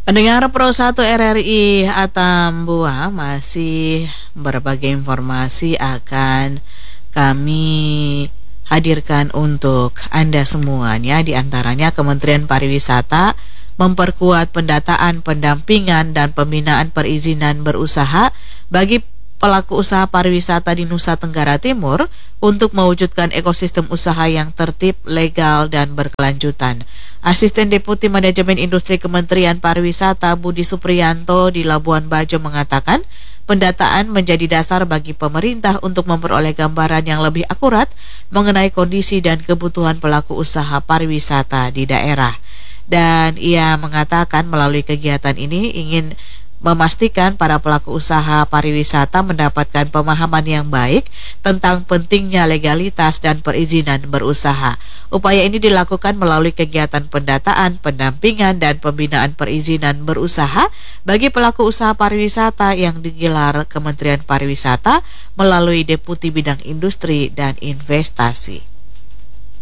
Pendengar Pro 1 RRI Atambua, masih berbagai informasi akan kami hadirkan untuk Anda semuanya. Di antaranya Kementerian Pariwisata memperkuat pendataan, pendampingan, dan pembinaan perizinan berusaha bagi pelaku usaha pariwisata di Nusa Tenggara Timur untuk mewujudkan ekosistem usaha yang tertib, legal, dan berkelanjutan. Asisten Deputi Manajemen Industri Kementerian Pariwisata Budi Supriyanto di Labuan Bajo mengatakan, pendataan menjadi dasar bagi pemerintah untuk memperoleh gambaran yang lebih akurat mengenai kondisi dan kebutuhan pelaku usaha pariwisata di daerah. Dan ia mengatakan melalui kegiatan ini ingin memastikan para pelaku usaha pariwisata mendapatkan pemahaman yang baik tentang pentingnya legalitas dan perizinan berusaha. Upaya ini dilakukan melalui kegiatan pendataan, pendampingan, dan pembinaan perizinan berusaha bagi pelaku usaha pariwisata yang digelar Kementerian Pariwisata melalui Deputi Bidang Industri dan Investasi.